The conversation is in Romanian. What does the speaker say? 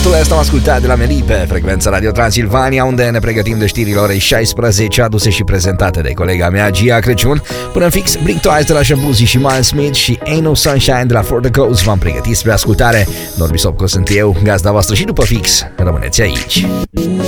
Totul asta am ascultat de la Meli pe frecvența Radio Transilvania, unde ne pregătim de știrile orei 16, aduse și prezentate de colega mea Gia Crăciun. Până în fix, Blink Twice de la Shabuzi și Miles Smith și Ain't No Sunshine de la For The Ghost v-am pregătit spre ascultare. Norbi Sopco sunt eu, gazda voastră, și după fix rămâneți aici.